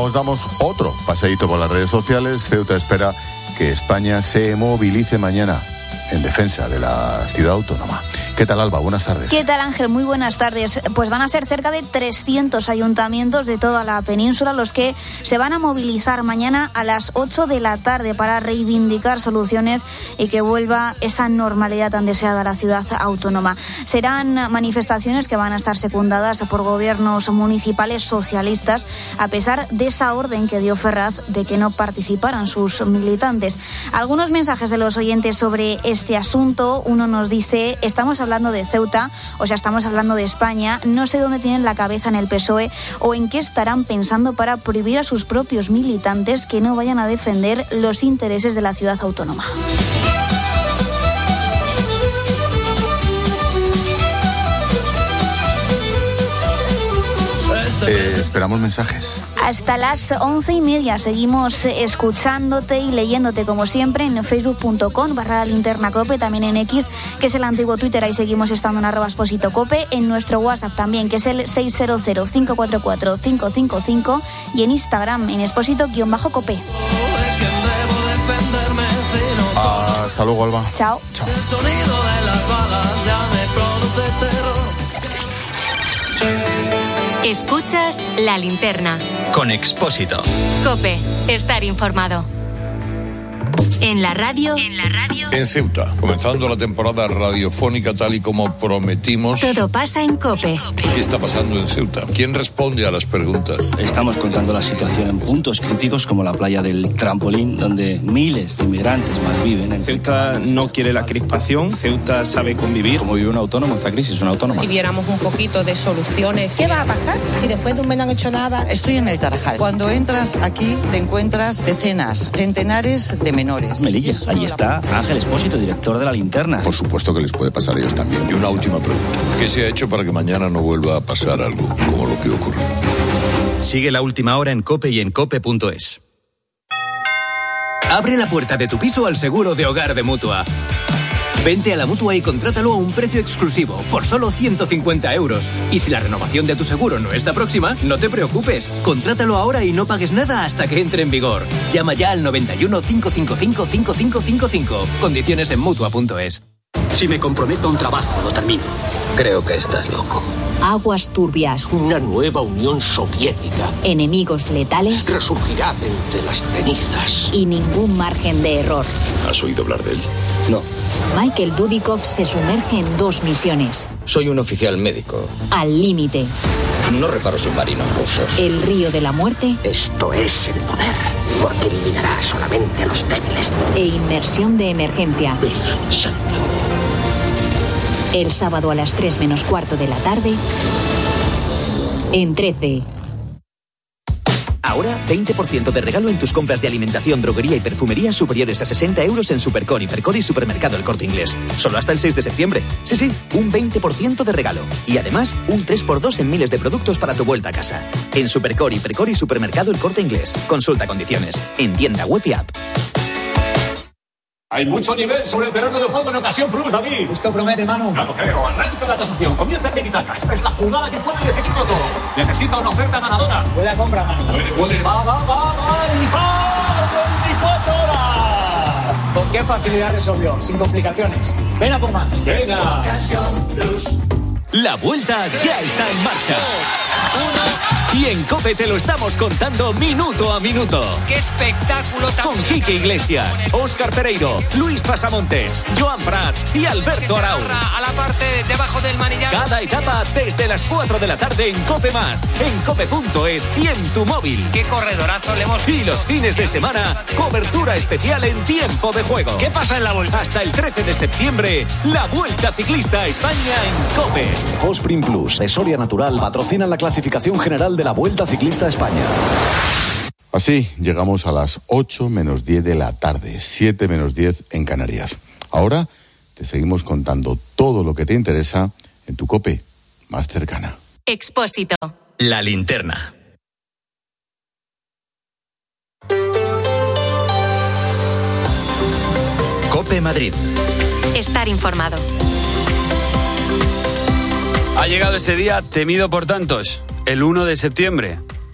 regresamos, damos otro paseíto por las redes sociales. Ceuta espera que España se movilice mañana en defensa de la ciudad autónoma. ¿Qué tal, Alba? Buenas tardes. ¿Qué tal, Ángel? Muy buenas tardes. Pues van a ser cerca de 300 ayuntamientos de toda la península los que se van a movilizar mañana a las 8 de la tarde para reivindicar soluciones y que vuelva esa normalidad tan deseada a la ciudad autónoma. Serán manifestaciones que van a estar secundadas por gobiernos municipales socialistas, a pesar de esa orden que dio Ferraz de que no participaran sus militantes. Algunos mensajes de los oyentes sobre este asunto. Uno nos dice: estamos hablando de Ceuta, o sea, estamos hablando de España, no sé dónde tienen la cabeza en el PSOE o en qué estarán pensando para prohibir a sus propios militantes que no vayan a defender los intereses de la ciudad autónoma. Esperamos mensajes. Hasta las 11:30 seguimos escuchándote y leyéndote como siempre en facebook.com/linternacope, también en X, que es el antiguo Twitter, ahí seguimos estando en @expositocope, en nuestro WhatsApp también, que es el 600-544-555, y en Instagram en exposito_cope. Hasta luego, Alba. Chao. Chao. Escuchas La Linterna con Expósito. COPE, estar informado. En la radio. En Ceuta, comenzando la temporada radiofónica tal y como prometimos. Todo pasa en COPE. ¿Qué está pasando en Ceuta? ¿Quién responde a las preguntas? Estamos contando la situación en puntos críticos como la playa del Trampolín, donde miles de inmigrantes más viven. Ceuta no quiere la crispación, Ceuta sabe convivir. Como vive un autónomo, esta crisis es una autónoma. Si viéramos un poquito de soluciones. ¿Qué va a pasar si después de un mes no han hecho nada? Estoy en el Tarajal. Cuando entras aquí te encuentras decenas, centenares de menores. Melilla, ahí está Ángel Expósito, director de La Linterna. Por supuesto que les puede pasar a ellos también. Y una última pregunta. ¿Qué se ha hecho para que mañana no vuelva a pasar algo como lo que ocurrió? Sigue La Última Hora en COPE y en COPE.es. Abre la puerta de tu piso al seguro de hogar de Mutua. Vente a la Mutua y contrátalo a un precio exclusivo, por solo 150 euros. Y si la renovación de tu seguro no está próxima, no te preocupes. Contrátalo ahora y no pagues nada hasta que entre en vigor. Llama ya al 91 555 5555. Condiciones en Mutua.es. Si me comprometo a un trabajo, lo termino. Creo que estás loco. Aguas turbias. Una nueva Unión Soviética. Enemigos letales. Resurgirá entre las cenizas. Y ningún margen de error. ¿Has oído hablar de él? No. Michael Dudikoff se sumerge en 2 misiones. Soy un oficial médico. Al límite. No reparo submarinos rusos. El río de la muerte. Esto es el poder, porque eliminará solamente a los débiles. E inmersión de emergencia. Virgen Santa. El sábado a las 3 menos cuarto de la tarde. En 13. Ahora, 20% de regalo en tus compras de alimentación, droguería y perfumería superiores a 60 euros en Supercor, Hipercor y Supermercado El Corte Inglés. Solo hasta el 6 de septiembre. Sí, un 20% de regalo. Y además, un 3x2 en miles de productos para tu vuelta a casa. En Supercor, Hipercor y Supermercado El Corte Inglés. Consulta condiciones. En tienda web y app. Hay mucho nivel sobre el terreno de juego en ocasión plus, David. Esto promete, Manu. Ya lo creo. Arranca la tasación. Comienza el tiki-taka. Esta es la jugada que puede decidirlo todo. Necesita una oferta ganadora. Buena compra, Manu. Puede. Va. 24 horas. ¿Con qué facilidad resolvió? Sin complicaciones. Ven a por más. Venga. La vuelta ya está en marcha. Y en COPE te lo estamos contando minuto a minuto. ¡Qué espectáculo! Con Quique Iglesias, Óscar Pereiro, Luis Pasamontes, Joan Prat y Alberto Arau. A la parte debajo del manillar. Cada etapa desde las 4 de la tarde en COPE+, en COPE.es y en tu móvil. ¡Qué corredorazo le hemos visto! Y los fines de semana, cobertura especial en tiempo de juego. ¿Qué pasa en la vuelta? Hasta el 13 de septiembre, la Vuelta Ciclista a España en COPE. Fosprin Plus de Soria Natural patrocinan la clasificación general de la Vuelta Ciclista a España. Así llegamos a las 8 menos 10 de la tarde, 7 menos 10 en Canarias. Ahora te seguimos contando todo lo que te interesa en tu COPE más cercana. Expósito. La Linterna. COPE Madrid. Estar informado. Ha llegado ese día temido por tantos, el 1 de septiembre.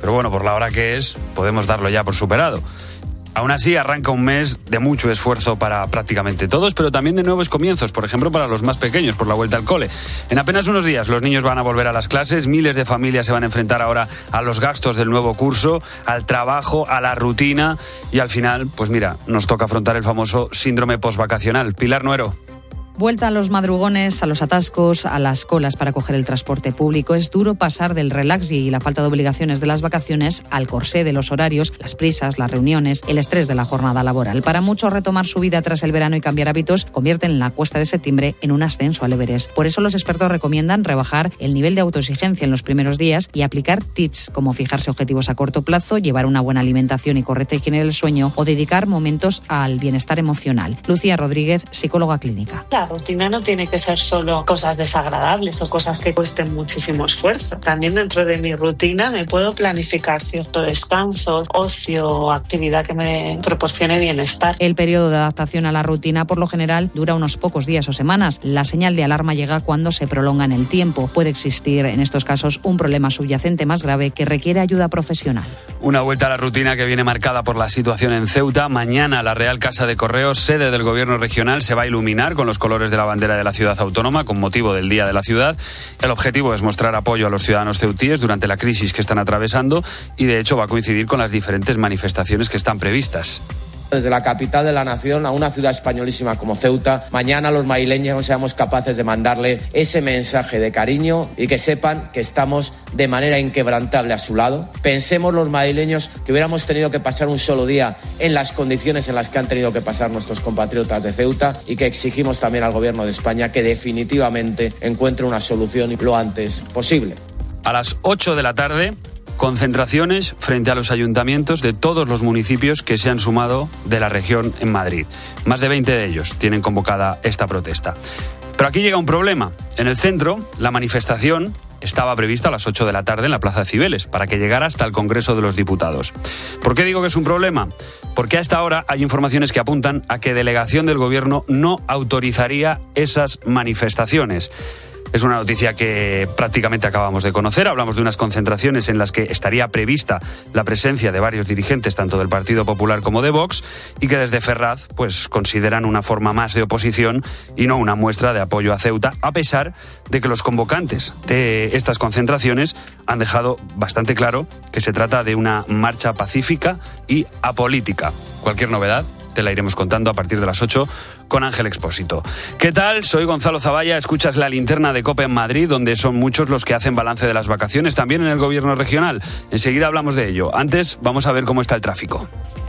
pero bueno, por la hora que es, podemos darlo ya por superado. Aún así, arranca un mes de mucho esfuerzo para prácticamente todos, pero también de nuevos comienzos, por ejemplo, para los más pequeños, por la vuelta al cole. En apenas unos días los niños van a volver a las clases, miles de familias se van a enfrentar ahora a los gastos del nuevo curso, al trabajo, a la rutina y al final, pues mira, nos toca afrontar el famoso síndrome postvacacional. Pilar Nuero. Vuelta a los madrugones, a los atascos, a las colas para coger el transporte público. Es duro pasar del relax y la falta de obligaciones de las vacaciones al corsé de los horarios, las prisas, las reuniones, el estrés de la jornada laboral. Para muchos, retomar su vida tras el verano y cambiar hábitos convierten la cuesta de septiembre en un ascenso al Everest. Por eso los expertos recomiendan rebajar el nivel de autoexigencia en los primeros días y aplicar tips como fijarse objetivos a corto plazo, llevar una buena alimentación y correcta higiene del sueño o dedicar momentos al bienestar emocional. Lucía Rodríguez, psicóloga clínica. La rutina no tiene que ser solo cosas desagradables o cosas que cuesten muchísimo esfuerzo. También dentro de mi rutina me puedo planificar cierto descanso, ocio o actividad que me proporcione bienestar. El periodo de adaptación a la rutina por lo general dura unos pocos días o semanas. La señal de alarma llega cuando se prolonga en el tiempo. Puede existir en estos casos un problema subyacente más grave que requiere ayuda profesional. Una vuelta a la rutina que viene marcada por la situación en Ceuta. Mañana la Real Casa de Correos, sede del Gobierno regional, se va a iluminar con los colores de la bandera de la ciudad autónoma con motivo del Día de la Ciudad. El objetivo es mostrar apoyo a los ciudadanos ceutíes durante la crisis que están atravesando y de hecho va a coincidir con las diferentes manifestaciones que están previstas. Desde la capital de la nación a una ciudad españolísima como Ceuta, mañana los madrileños seamos capaces de mandarle ese mensaje de cariño y que sepan que estamos de manera inquebrantable a su lado. Pensemos los madrileños que hubiéramos tenido que pasar un solo día en las condiciones en las que han tenido que pasar nuestros compatriotas de Ceuta y que exigimos también al Gobierno de España que definitivamente encuentre una solución lo antes posible. A las 8 de la tarde... concentraciones frente a los ayuntamientos de todos los municipios que se han sumado de la región en Madrid. Más de 20 de ellos tienen convocada esta protesta. Pero aquí llega un problema. En el centro, la manifestación estaba prevista a las 8 de la tarde en la Plaza de Cibeles, para que llegara hasta el Congreso de los Diputados. ¿Por qué digo que es un problema? Porque a esta hora hay informaciones que apuntan a que delegación del Gobierno no autorizaría esas manifestaciones. Es una noticia que prácticamente acabamos de conocer. Hablamos de unas concentraciones en las que estaría prevista la presencia de varios dirigentes, tanto del Partido Popular como de Vox, y que desde Ferraz pues consideran una forma más de oposición y no una muestra de apoyo a Ceuta, a pesar de que los convocantes de estas concentraciones han dejado bastante claro que se trata de una marcha pacífica y apolítica. Cualquier novedad te la iremos contando a partir de las 8 con Ángel Expósito. ¿Qué tal? Soy Gonzalo Zavalla, escuchas la linterna de COPE en Madrid, donde son muchos los que hacen balance de las vacaciones, también en el Gobierno regional. Enseguida hablamos de ello. Antes, vamos a ver cómo está el tráfico.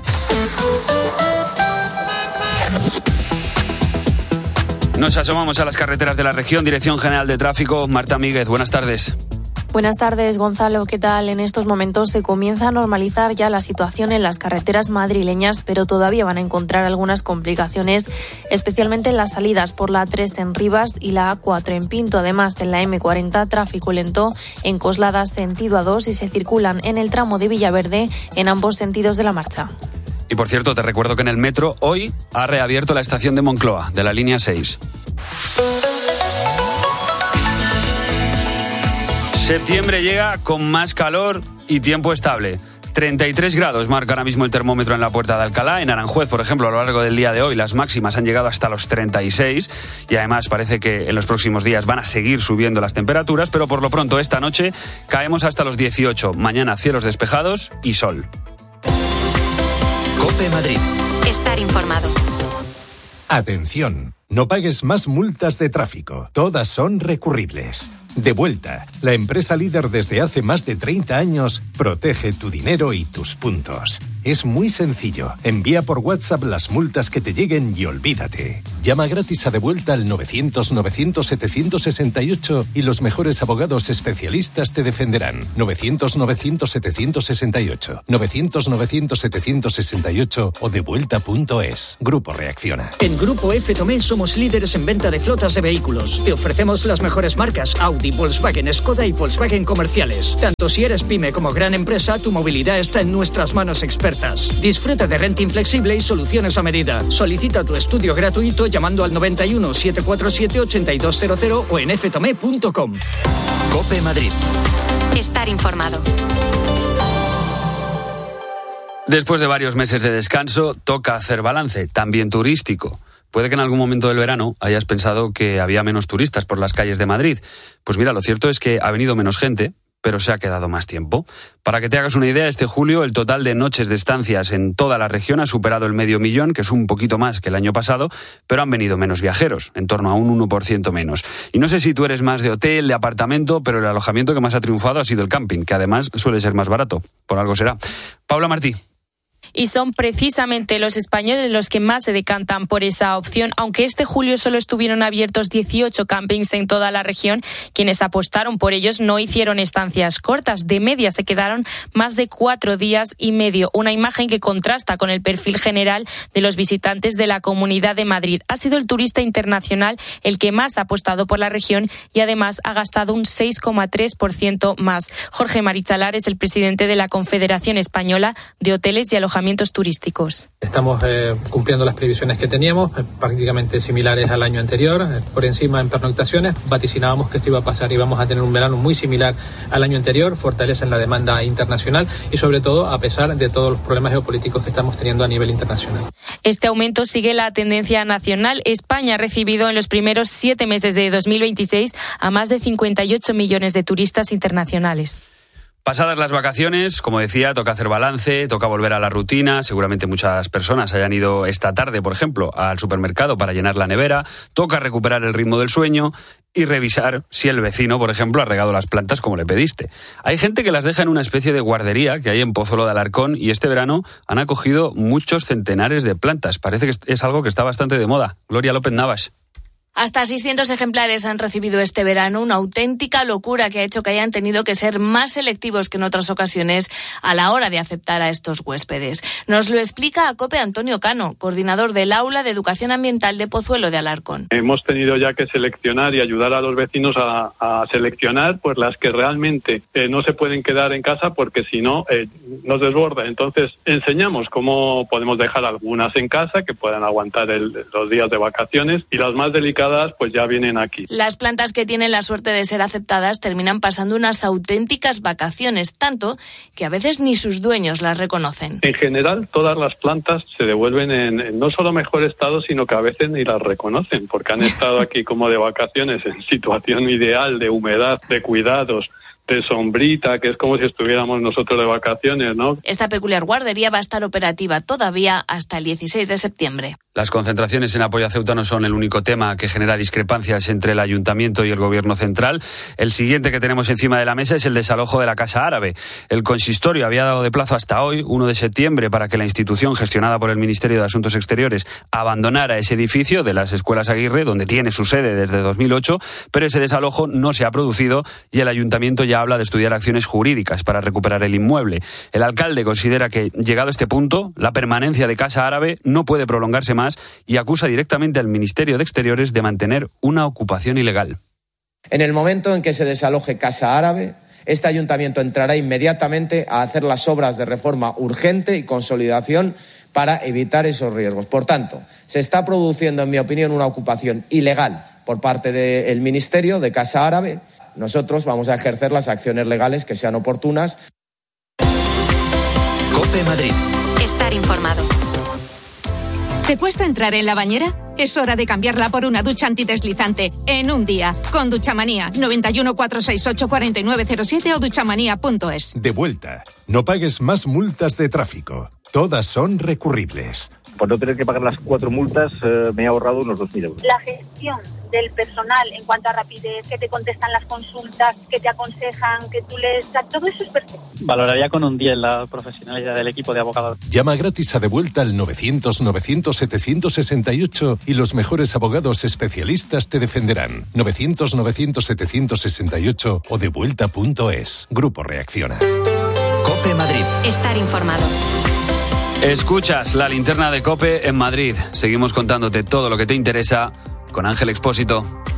Nos asomamos a las carreteras de la región. Dirección General de Tráfico, Marta Míguez, buenas tardes. Buenas tardes, Gonzalo. ¿Qué tal? En estos momentos se comienza a normalizar ya la situación en las carreteras madrileñas, pero todavía van a encontrar algunas complicaciones, especialmente en las salidas por la A3 en Rivas y la A4 en Pinto. Además, en la M40, tráfico lento en Coslada sentido A2 y se circulan en el tramo de Villaverde en ambos sentidos de la marcha. Y por cierto, te recuerdo que en el metro hoy ha reabierto la estación de Moncloa, de la línea 6. Septiembre llega con más calor y tiempo estable. 33 grados marca ahora mismo el termómetro en la Puerta de Alcalá. En Aranjuez, por ejemplo, a lo largo del día de hoy las máximas han llegado hasta los 36 y además parece que en los próximos días van a seguir subiendo las temperaturas, pero por lo pronto esta noche caemos hasta los 18. Mañana cielos despejados y sol. COPE Madrid. Estar informado. Atención, no pagues más multas de tráfico. Todas son recurribles. Devuelta, la empresa líder desde hace más de 30 años, protege tu dinero y tus puntos. Es muy sencillo. Envía por WhatsApp las multas que te lleguen y olvídate. Llama gratis a Devuelta al 900-900-768 y los mejores abogados especialistas te defenderán. 900-900-768. 900-900-768 o devuelta.es. Grupo Reacciona. En Grupo F. Tomé somos líderes en venta de flotas de vehículos. Te ofrecemos las mejores marcas Audi, Volkswagen, Skoda y Volkswagen comerciales. Tanto si eres pyme como gran empresa, tu movilidad está en nuestras manos expertas. Disfruta de renting flexible y soluciones a medida. Solicita tu estudio gratuito llamando al 91 747 8200 o en ftome.com. COPE Madrid. Estar informado. Después de varios meses de descanso, toca hacer balance, también turístico. Puede que en algún momento del verano hayas pensado que había menos turistas por las calles de Madrid. Pues mira, lo cierto es que ha venido menos gente, pero se ha quedado más tiempo. Para que te hagas una idea, este julio el total de noches de estancias en toda la región ha superado el 500.000, que es un poquito más que el año pasado, pero han venido menos viajeros, en torno a un 1% menos. Y no sé si tú eres más de hotel, de apartamento, pero el alojamiento que más ha triunfado ha sido el camping, que además suele ser más barato. Por algo será. Paula Martí. Y son precisamente los españoles los que más se decantan por esa opción, aunque este julio solo estuvieron abiertos 18 campings en toda la región. Quienes apostaron por ellos no hicieron estancias cortas, de media se quedaron más de 4 días y medio, una imagen que contrasta con el perfil general de los visitantes de la Comunidad de Madrid. Ha sido el turista internacional el que más ha apostado por la región y además ha gastado un 6,3% más. Jorge Marichalar es el presidente de la Confederación Española de Hoteles y Alojamientos Turísticos. Estamos cumpliendo las previsiones que teníamos, prácticamente similares al año anterior. Por encima en pernoctaciones, vaticinábamos que esto iba a pasar y vamos a tener un verano muy similar al año anterior, fortaleza en la demanda internacional y sobre todo a pesar de todos los problemas geopolíticos que estamos teniendo a nivel internacional. Este aumento sigue la tendencia nacional. España ha recibido en los primeros 7 meses de 2026 a más de 58 millones de turistas internacionales. Pasadas las vacaciones, como decía, toca hacer balance, toca volver a la rutina. Seguramente muchas personas hayan ido esta tarde, por ejemplo, al supermercado para llenar la nevera. Toca recuperar el ritmo del sueño y revisar si el vecino, por ejemplo, ha regado las plantas como le pediste. Hay gente que las deja en una especie de guardería que hay en Pozuelo de Alarcón y este verano han acogido muchos centenares de plantas. Parece que es algo que está bastante de moda. Gloria López Navas. Hasta 600 ejemplares han recibido este verano, una auténtica locura que ha hecho que hayan tenido que ser más selectivos que en otras ocasiones a la hora de aceptar a estos huéspedes. Nos lo explica a COPE Antonio Cano, coordinador del Aula de Educación Ambiental de Pozuelo de Alarcón. Hemos tenido ya que seleccionar y ayudar a los vecinos a seleccionar pues las que realmente no se pueden quedar en casa porque si no nos desborda. Entonces enseñamos cómo podemos dejar algunas en casa que puedan aguantar los días de vacaciones y las más delicadas pues ya vienen aquí. Las plantas que tienen la suerte de ser aceptadas terminan pasando unas auténticas vacaciones, tanto que a veces ni sus dueños las reconocen. En general, todas las plantas se devuelven en no solo mejor estado, sino que a veces ni las reconocen, porque han estado aquí como de vacaciones en situación ideal de humedad, de cuidados, de sombrita, que es como si estuviéramos nosotros de vacaciones, ¿no? Esta peculiar guardería va a estar operativa todavía hasta el 16 de septiembre. Las concentraciones en apoyo a Ceuta no son el único tema que genera discrepancias entre el Ayuntamiento y el Gobierno central. El siguiente que tenemos encima de la mesa es el desalojo de la Casa Árabe. El consistorio había dado de plazo hasta hoy, 1 de septiembre, para que la institución gestionada por el Ministerio de Asuntos Exteriores abandonara ese edificio de las Escuelas Aguirre, donde tiene su sede desde 2008, pero ese desalojo no se ha producido y el Ayuntamiento ya habla de estudiar acciones jurídicas para recuperar el inmueble. El alcalde considera que, llegado a este punto, la permanencia de Casa Árabe no puede prolongarse más y acusa directamente al Ministerio de Exteriores de mantener una ocupación ilegal. En el momento en que se desaloje Casa Árabe, este ayuntamiento entrará inmediatamente a hacer las obras de reforma urgente y consolidación para evitar esos riesgos. Por tanto, se está produciendo, en mi opinión, una ocupación ilegal por parte del Ministerio de Casa Árabe. Nosotros vamos a ejercer las acciones legales que sean oportunas. COPE Madrid. Estar informado. ¿Te cuesta entrar en la bañera? Es hora de cambiarla por una ducha antideslizante en un día. Con Duchamanía, 91 468 4907 o duchamanía.es. De vuelta. No pagues más multas de tráfico. Todas son recurribles. Por no tener que pagar las 4 multas, me he ahorrado unos 2.000 euros. La gestión del personal en cuanto a rapidez, que te contestan las consultas, que te aconsejan, que tú les... todo eso es perfecto. Valoraría con un 10 la profesionalidad del equipo de abogados. Llama gratis a De Vuelta al 900-900-768 y los mejores abogados especialistas te defenderán. 900-900-768 o devuelta.es. Grupo Reacciona. COPE Madrid. Estar informado. Escuchas la linterna de COPE en Madrid. Seguimos contándote todo lo que te interesa con Ángel Expósito.